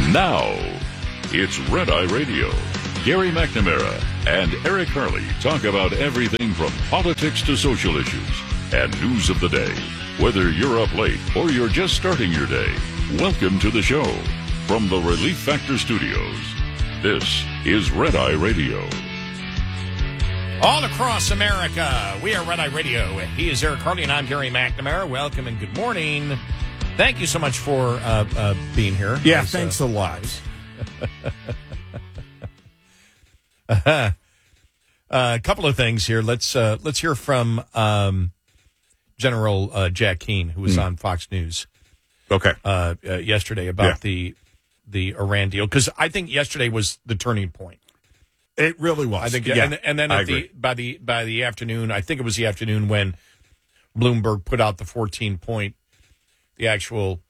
Now, it's Red Eye Radio. Gary McNamara and Eric Harley talk about everything from politics to social issues and news of the day. Whether you're up late or you're just starting your day, welcome to the show. From the Relief Factor Studios, this is Red Eye Radio. All across America, we are Red Eye Radio. He is Eric Harley, and I'm Gary McNamara. Welcome and good morning. Thank you so much for being here. Yeah, thanks a lot. A couple of things here. Let's hear from General Jack Keane, who was on Fox News. Okay. Yesterday about the Iran deal, because I think yesterday was the turning point. It really was. I think, yeah, and then by the afternoon, I think it was the afternoon when Bloomberg put out the 14-point, the actual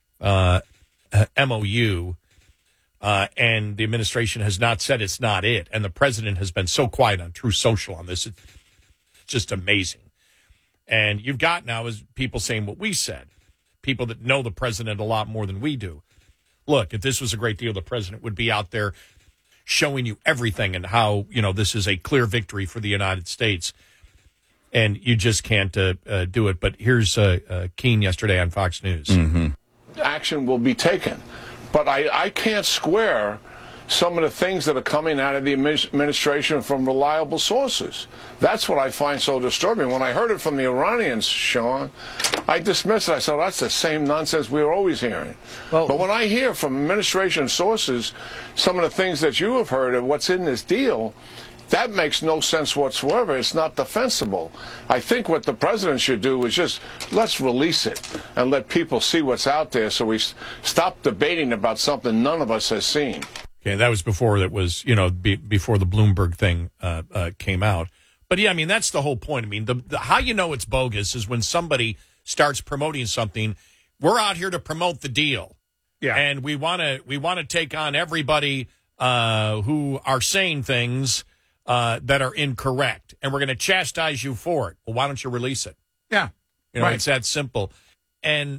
MOU, and the administration has not said it's not it, and the president has been so quiet on Truth Social on this. It's just amazing. And you've got now is people saying what we said, people that know the president a lot more than we do. Look, if this was a great deal, the president would be out there showing you everything and how, this is a clear victory for the United States. And you just can't do it. But here's Keane yesterday on Fox News. Mm-hmm. Action will be taken. But I can't square some of the things that are coming out of the administration from reliable sources. That's what I find so disturbing. When I heard it from the Iranians, Sean, I dismissed it. I said, that's the same nonsense we were always hearing. Well, but when I hear from administration sources some of the things that you have heard of what's in this deal, that makes no sense whatsoever. It's not defensible. I think what the president should do is just let's release it and let people see what's out there so we stop debating about something none of us has seen. Okay, that was before before the Bloomberg thing came out. But yeah, I mean, that's the whole point. I mean, the how you know it's bogus is when somebody starts promoting something. We're out here to promote the deal. Yeah. And we want to take on everybody who are saying things that are incorrect, and we're going to chastise you for it. Well, why don't you release it? Yeah. Right. It's that simple. And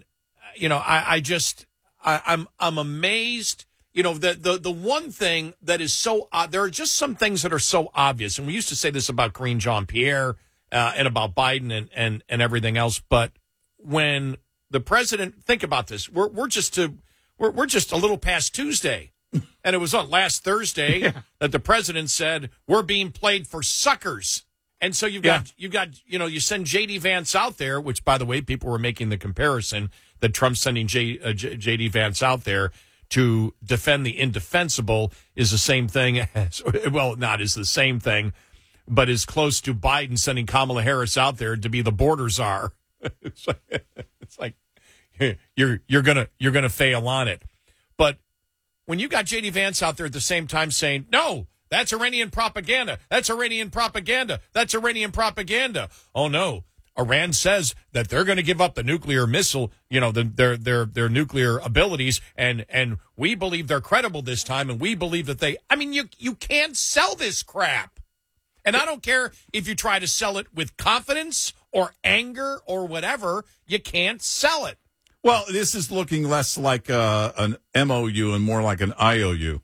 I'm amazed. The one thing that is so there are just some things that are so obvious, and we used to say this about Karine Jean-Pierre and about Biden and everything else. But when the president, think about this, we're just a little past Tuesday, and it was on last Thursday that the president said we're being played for suckers, and so you send J.D. Vance out there, which by the way people were making the comparison that Trump's sending J.D. Vance out there to defend the indefensible is the same thing as, well, not is the same thing, but is close to Biden sending Kamala Harris out there to be the border czar. It's like you're gonna fail on it. But when you got J.D. Vance out there at the same time saying, no, that's Iranian propaganda. That's Iranian propaganda. That's Iranian propaganda. Oh, no. Iran says that they're going to give up the nuclear missile, their nuclear abilities, and we believe they're credible this time, and we believe that you can't sell this crap. And I don't care if you try to sell it with confidence or anger or whatever, you can't sell it. Well, this is looking less like an MOU and more like an IOU.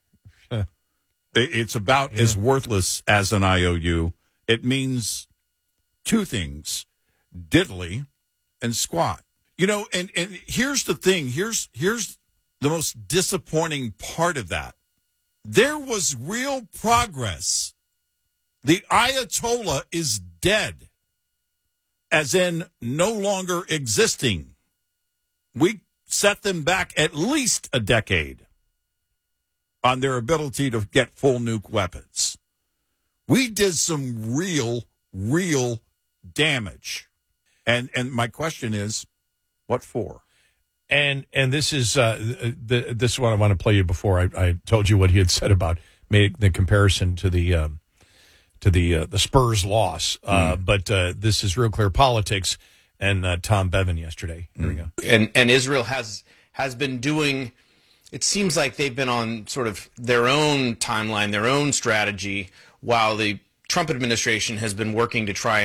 It's about as worthless as an IOU. It means two things, diddly and squat. And here's the thing. Here's the most disappointing part of that. There was real progress. The Ayatollah is dead, as in no longer existing. We set them back at least a decade on their ability to get full nuke weapons. We did some real damage. And my question is, what for? And this is this is what I want to play you before I told you what he had said about made the comparison to the Spurs loss. But this is Real Clear Politics and Tom Bevan yesterday. Here we go. And Israel has been doing. It seems like they've been on sort of their own timeline, their own strategy, while the Trump administration has been working to try and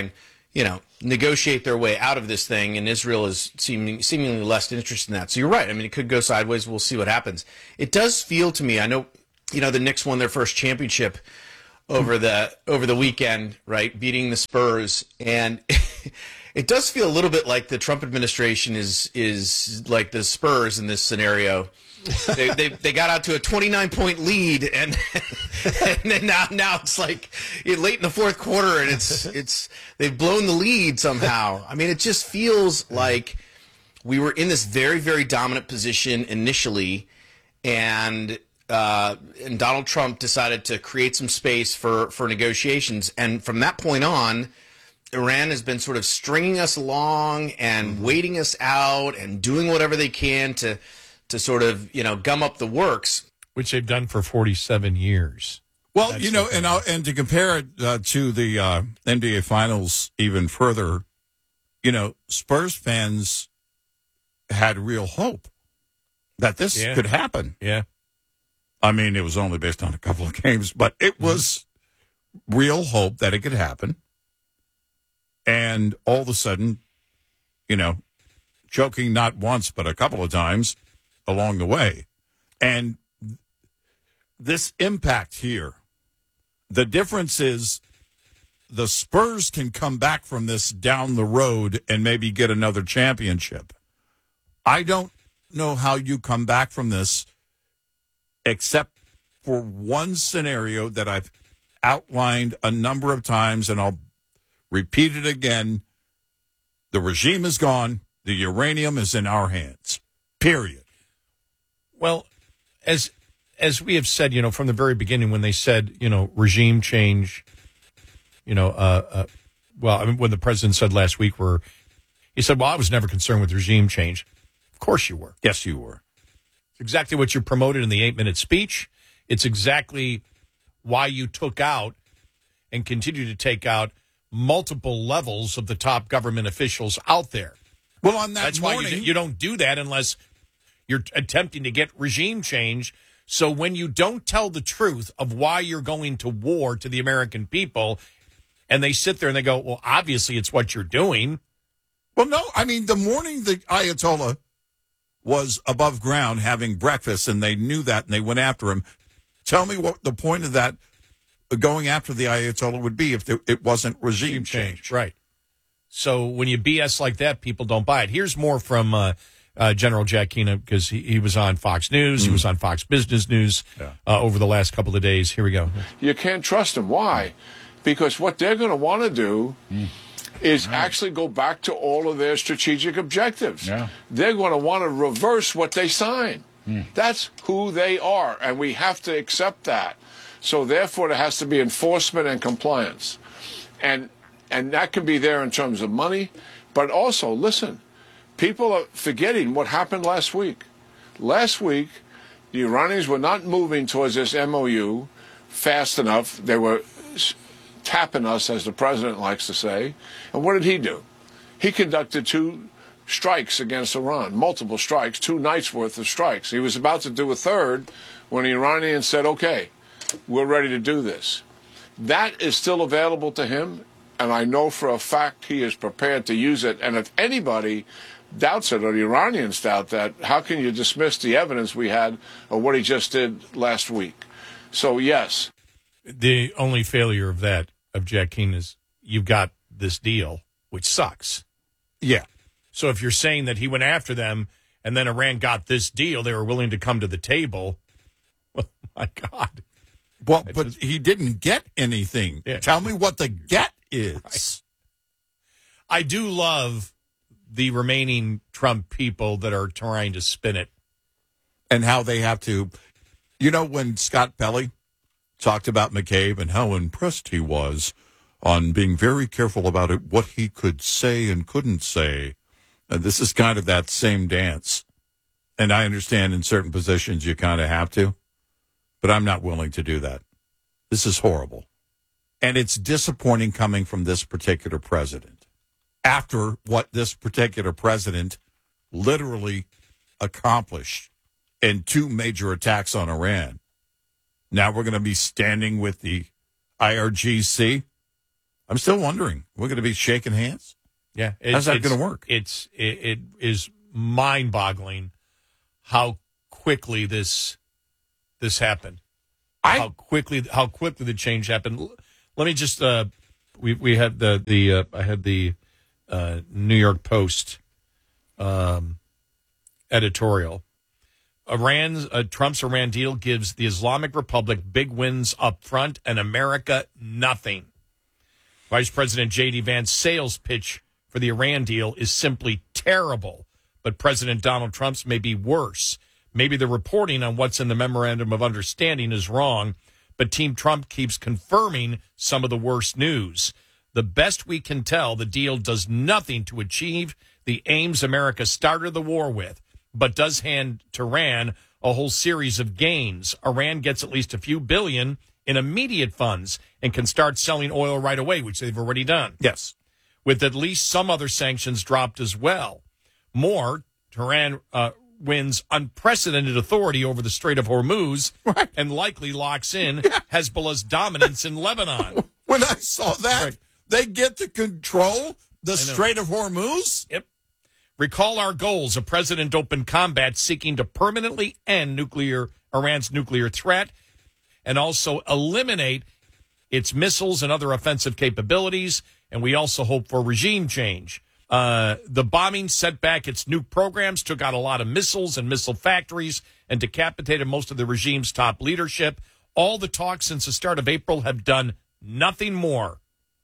negotiate their way out of this thing, and Israel is seemingly less interested in that. So you're right. I mean, it could go sideways. We'll see what happens. It does feel to me, I know, the Knicks won their first championship over the weekend, right, beating the Spurs, and it does feel a little bit like the Trump administration is like the Spurs in this scenario. They got out to a 29-point lead, and then now it's like late in the fourth quarter, and it's they've blown the lead somehow. I mean, it just feels like we were in this very, very dominant position initially, and Donald Trump decided to create some space for negotiations, and from that point on, Iran has been sort of stringing us along and waiting us out and doing whatever they can to sort of, gum up the works. Which they've done for 47 years. Well, and to compare it to the NBA Finals even further, Spurs fans had real hope that this could happen. Yeah. I mean, it was only based on a couple of games, but it was real hope that it could happen. And all of a sudden, choking not once but a couple of times along the way. And this impact here, the difference is the Spurs can come back from this down the road and maybe get another championship. I don't know how you come back from this except for one scenario that I've outlined a number of times, and I'll repeat it again. The regime is gone. The uranium is in our hands. Period. Well, as we have said, from the very beginning, when they said, regime change, when the president said last week, he said, well, I was never concerned with regime change. Of course you were. Yes, you were. It's exactly what you promoted in the 8-minute speech. It's exactly why you took out and continue to take out multiple levels of the top government officials out there. Well, on that That's morning, why you don't do that unless you're attempting to get regime change. So when you don't tell the truth of why you're going to war to the American people, and they sit there and they go, well, obviously it's what you're doing. Well, no, I mean, the morning the Ayatollah was above ground having breakfast, and they knew that, and they went after him. Tell me what the point of that going after the Ayatollah would be if it wasn't regime change. Right. So when you BS like that, people don't buy it. Here's more from General Jack Keane, because he was on Fox News. He was on Fox Business News over the last couple of days. Here we go. You can't trust them. Why? Because what they're going to want to do is actually go back to all of their strategic objectives. Yeah. They're going to want to reverse what they signed. That's who they are, and we have to accept that. So therefore, there has to be enforcement and compliance. And that can be there in terms of money. But also, listen, people are forgetting what happened last week. Last week, the Iranians were not moving towards this MOU fast enough. They were tapping us, as the president likes to say. And what did he do? He conducted 2 strikes against Iran, multiple strikes, 2 nights' worth of strikes. He was about to do a third when the Iranians said, okay, we're ready to do this. That is still available to him, and I know for a fact he is prepared to use it. And if anybody doubts it, or the Iranians doubt that, how can you dismiss the evidence we had of what he just did last week? So, yes. The only failure of Jack Keane, is you've got this deal, which sucks. Yeah. So if you're saying that he went after them and then Iran got this deal, they were willing to come to the table. Oh, my God. Well, but he didn't get anything. Yeah. Tell me what the get is. Right. I do love the remaining Trump people that are trying to spin it. And how they have to, when Scott Pelley talked about McCabe and how impressed he was on being very careful about it, what he could say and couldn't say. This is kind of that same dance. And I understand in certain positions you kind of have to, but I'm not willing to do that. This is horrible. And it's disappointing coming from this particular president. After what this particular president literally accomplished in 2 major attacks on Iran, now we're going to be standing with the IRGC. I'm still wondering. We're going to be shaking hands? Yeah. How's that going to work? It is mind-boggling how quickly this happened. How quickly the change happened. Let me just we had I had the New York Post editorial. Trump's Iran deal gives the Islamic Republic big wins up front and America nothing. Vice President J.D. Vance's sales pitch for the Iran deal is simply terrible, but President Donald Trump's may be worse. Maybe the reporting on what's in the Memorandum of Understanding is wrong, but Team Trump keeps confirming some of the worst news. The best we can tell, the deal does nothing to achieve the aims America started the war with, but does hand Tehran a whole series of gains. Iran gets at least a few billion in immediate funds and can start selling oil right away, which they've already done. Yes. With at least some other sanctions dropped as well. More, Tehran wins unprecedented authority over the Strait of Hormuz and likely locks in Hezbollah's dominance in Lebanon. When I saw that, they get to control the Strait of Hormuz? Yep. Recall our goals: a president-open combat seeking to permanently end Iran's nuclear threat and also eliminate its missiles and other offensive capabilities. And we also hope for regime change. The bombing set back its nuke programs, took out a lot of missiles and missile factories, and decapitated most of the regime's top leadership. All the talks since the start of April have done nothing more.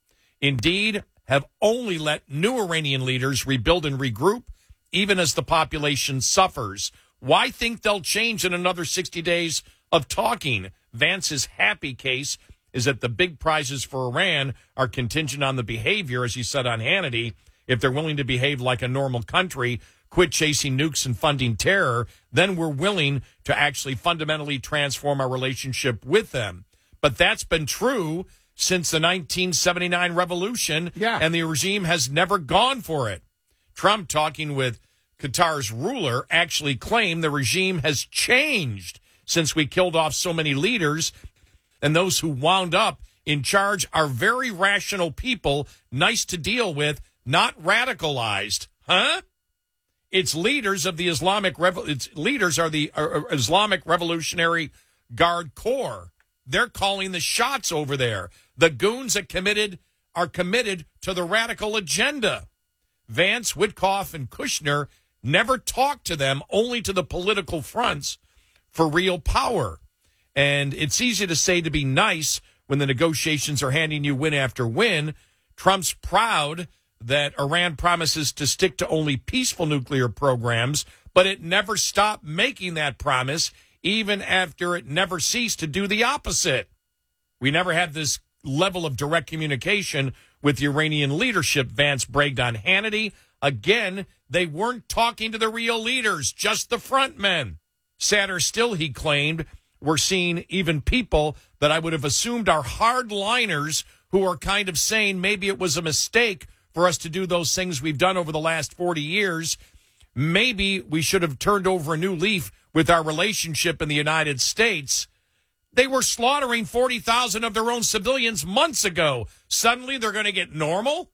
Indeed, have only let new Iranian leaders rebuild and regroup, even as the population suffers. Why think they'll change in another 60 days of talking? Vance's happy case is that the big prizes for Iran are contingent on the behavior, as he said on Hannity. If they're willing to behave like a normal country, quit chasing nukes and funding terror, then we're willing to actually fundamentally transform our relationship with them. But that's been true since the 1979 revolution, and the regime has never gone for it. Trump, talking with Qatar's ruler, actually claimed the regime has changed since we killed off so many leaders, and those who wound up in charge are very rational people, nice to deal with, not radicalized. Huh? Its leaders of the Islamic Islamic Revolutionary Guard Corps. They're calling the shots over there. The goons that are committed to the radical agenda. Vance, Witkoff, and Kushner never talked to them, only to the political fronts for real power. And it's easy to say to be nice when the negotiations are handing you win after win. Trump's proud that Iran promises to stick to only peaceful nuclear programs, but it never stopped making that promise, even after it never ceased to do the opposite. We never had this level of direct communication with the Iranian leadership, Vance bragged on Hannity. Again, they weren't talking to the real leaders, just the front men. Sadder still, he claimed, we're seeing even people that I would have assumed are hardliners who are kind of saying maybe it was a mistake for us to do those things we've done over the last 40 years. Maybe we should have turned over a new leaf with our relationship in the United States. They were slaughtering 40,000 of their own civilians months ago. Suddenly they're going to get normal?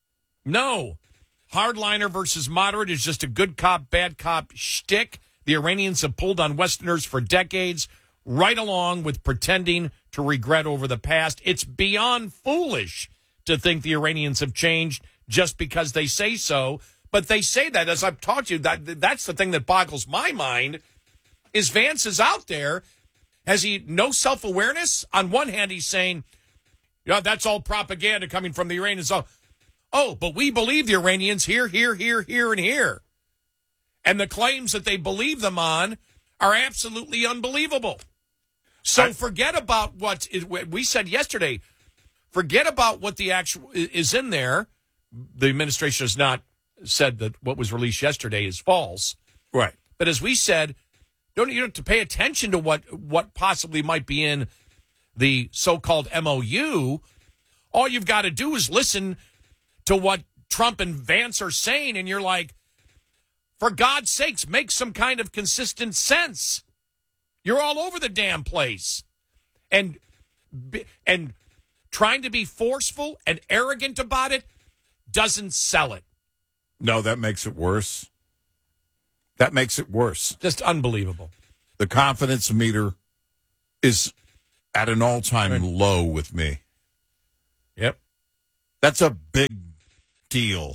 No. Hardliner versus moderate is just a good cop, bad cop shtick the Iranians have pulled on Westerners for decades, right along with pretending to regret over the past. It's beyond foolish to think the Iranians have changed just because they say so. But they say that, as I've taught you, that's the thing that boggles my mind, is Vance is out there. Has he no self-awareness? On one hand, he's saying, yeah, that's all propaganda coming from the Iranians. Oh, but we believe the Iranians here, here, here, here, and here. And the claims that they believe them on are absolutely unbelievable. So forget about what we said yesterday. Forget about what the actual is in there. The administration has not said that what was released yesterday is false. Right. But as we said, you don't have to pay attention to what possibly might be in the so-called MOU. All you've got to do is listen to what Trump and Vance are saying, and you're like, for God's sakes, make some kind of consistent sense. You're all over the damn place. And trying to be forceful and arrogant about it doesn't sell it. No, that makes it worse. That makes it worse. Just unbelievable. The confidence meter is at an all-time low with me. Yep. That's a big deal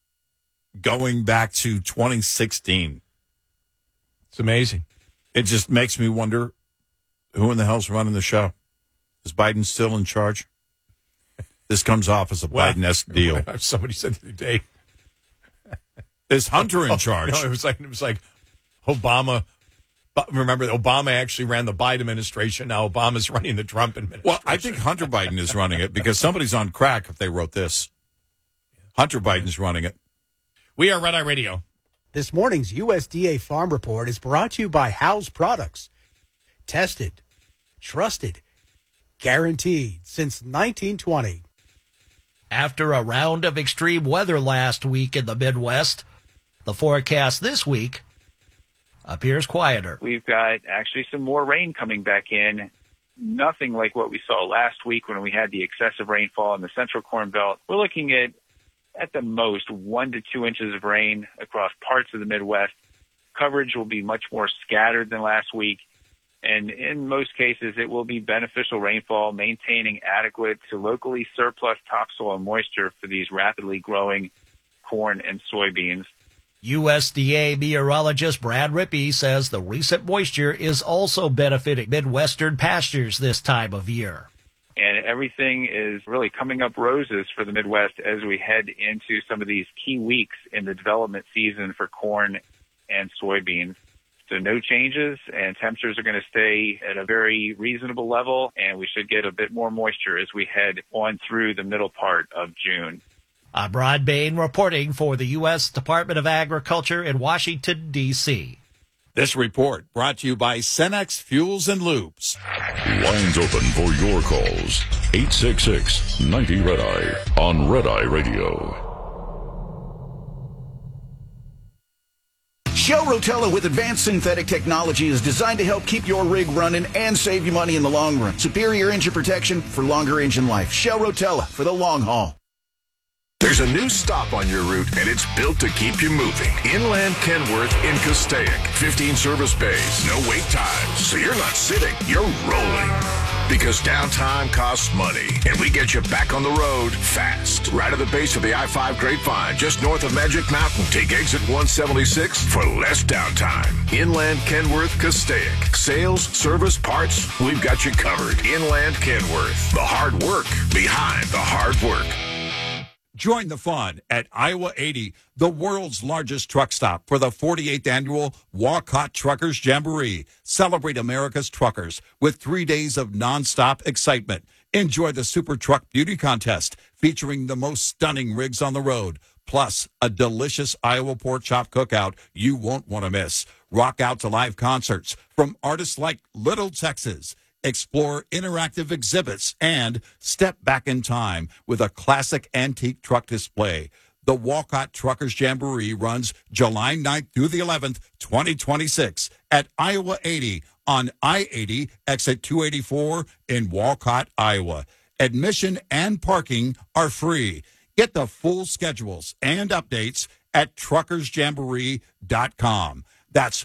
going back to 2016. It's amazing. It just makes me wonder who in the hell's running the show. Is Biden still in charge? This comes off as a Biden-esque deal. Somebody said the other day. Is Hunter in charge? No, it was like Obama. Remember, Obama actually ran the Biden administration. Now Obama's running the Trump administration. Well, I think Hunter Biden is running it because somebody's on crack if they wrote this. Hunter Biden's running it. We are Red Eye Radio. This morning's USDA Farm Report is brought to you by House Products. Tested, trusted, guaranteed since 1920. After a round of extreme weather last week in the Midwest, the forecast this week appears quieter. We've got actually some more rain coming back in. Nothing like what we saw last week when we had the excessive rainfall in the central Corn Belt. We're looking at the most 1 to 2 inches of rain across parts of the Midwest. Coverage will be much more scattered than last week. And in most cases, it will be beneficial rainfall, maintaining adequate to locally surplus topsoil moisture for these rapidly growing corn and soybeans. USDA meteorologist Brad Rippey says the recent moisture is also benefiting Midwestern pastures this time of year. And everything is really coming up roses for the Midwest as we head into some of these key weeks in the development season for corn and soybeans. So no changes, and temperatures are going to stay at a very reasonable level, and we should get a bit more moisture as we head on through the middle part of June. I'm Rod Bain reporting for the U.S. Department of Agriculture in Washington, D.C. This report brought to you by Cenex Fuels and Lubes. Lines open for your calls. 866-90-RED-EYE on Red Eye Radio. Shell Rotella with advanced synthetic technology is designed to help keep your rig running and save you money in the long run. Superior engine protection for longer engine life. Shell Rotella for the long haul. There's a new stop on your route, and it's built to keep you moving. Inland Kenworth in Castaic. 15 service bays, no wait times. So you're not sitting, you're rolling. Because downtime costs money, and we get you back on the road fast. Right at the base of the I-5 Grapevine, just north of Magic Mountain. Take exit 176 for less downtime. Inland Kenworth Castaic. Sales, service, parts, we've got you covered. Inland Kenworth. The hard work behind the hard work. Join the fun at Iowa 80, the world's largest truck stop, for the 48th annual Walcott Truckers Jamboree. Celebrate America's truckers with 3 days of nonstop excitement. Enjoy the Super Truck Beauty Contest featuring the most stunning rigs on the road, plus a delicious Iowa pork chop cookout you won't want to miss. Rock out to live concerts from artists like Little Texas. Explore interactive exhibits and step back in time with a classic antique truck display. The Walcott Truckers Jamboree runs July 9th through the 11th, 2026 at Iowa 80 on I-80 exit 284 in Walcott, Iowa. Admission and parking are free. Get the full schedules and updates at truckersjamboree.com. That's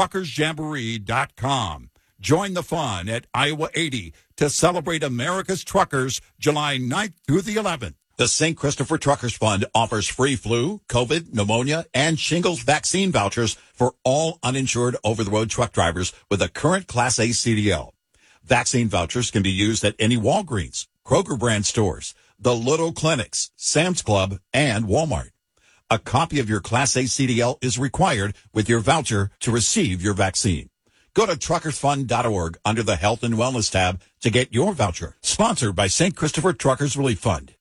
truckersjamboree.com. Join the fun at Iowa 80 to celebrate America's truckers July 9th through the 11th. The St. Christopher Truckers Fund offers free flu, COVID, pneumonia, and shingles vaccine vouchers for all uninsured over-the-road truck drivers with a current Class A CDL. Vaccine vouchers can be used at any Walgreens, Kroger brand stores, the Little Clinics, Sam's Club, and Walmart. A copy of your Class A CDL is required with your voucher to receive your vaccine. Go to truckersfund.org under the Health and Wellness tab to get your voucher. Sponsored by St. Christopher Truckers Relief Fund.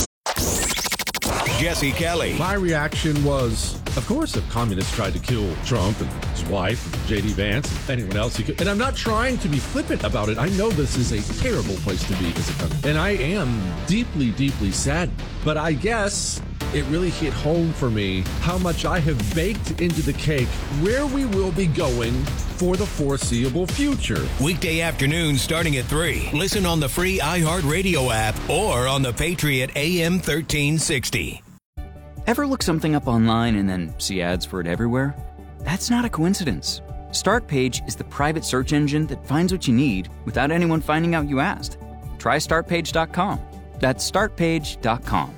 Jesse Kelly. My reaction was, of course, if communists tried to kill Trump and his wife, and J.D. Vance, and anyone else he could. And I'm not trying to be flippant about it. I know this is a terrible place to be as a country. And I am deeply, deeply saddened. But I guess it really hit home for me how much I have baked into the cake where we will be going for the foreseeable future. Weekday afternoons starting at 3. Listen on the free iHeartRadio app or on the Patriot AM 1360. Ever look something up online and then see ads for it everywhere? That's not a coincidence. Startpage is the private search engine that finds what you need without anyone finding out you asked. Try Startpage.com. That's Startpage.com.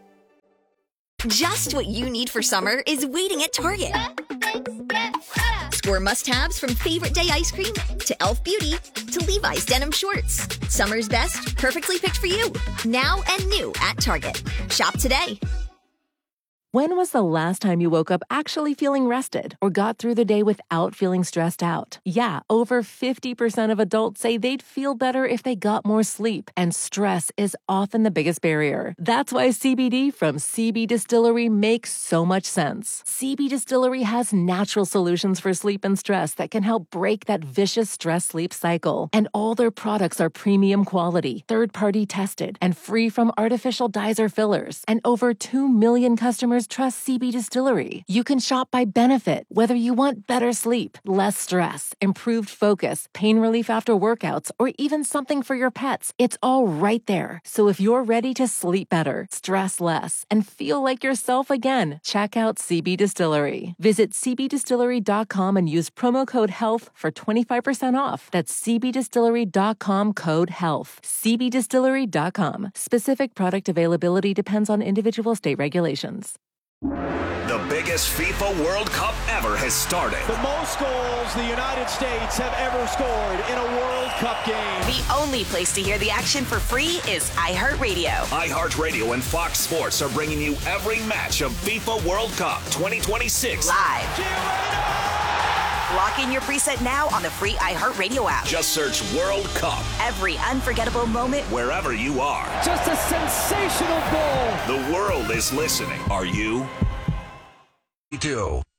Just what you need for summer is waiting at Target. Score must-haves from Favorite Day ice cream to Elf Beauty to Levi's denim shorts. Summer's best, perfectly picked for you. Now and new at Target. Shop today. When was the last time you woke up actually feeling rested or got through the day without feeling stressed out? Yeah, over 50% of adults say they'd feel better if they got more sleep, and stress is often the biggest barrier. That's why CBD from CB Distillery makes so much sense. CB Distillery has natural solutions for sleep and stress that can help break that vicious stress-sleep cycle. And all their products are premium quality, third-party tested, and free from artificial dyes or fillers. And over 2 million customers trust CB Distillery. You can shop by benefit, whether you want better sleep, less stress, improved focus, pain relief after workouts, or even something for your pets. It's all right there. So if you're ready to sleep better, stress less, and feel like yourself again, check out CB Distillery. Visit cbdistillery.com and use promo code HEALTH for 25% off. That's cbdistillery.com, code HEALTH. cbdistillery.com. Specific product availability depends on individual state regulations. The biggest FIFA World Cup ever has started. The most goals the United States have ever scored in a World Cup game. The only place to hear the action for free is iHeartRadio. iHeartRadio and Fox Sports are bringing you every match of FIFA World Cup 2026. Live. Lock in your preset now on the free iHeartRadio app. Just search World Cup. Every unforgettable moment, wherever you are. Just a sensational goal. The world is listening. Are you?